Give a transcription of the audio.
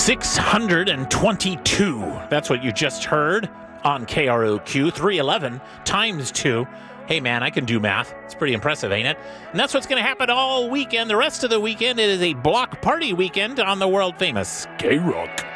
622. That's what you just heard on KROQ. 311 times 2. Hey, man, I can do math. It's pretty impressive, ain't it? And that's what's going to happen all weekend. The rest of the weekend, it is a block party weekend on the world-famous K-Rock.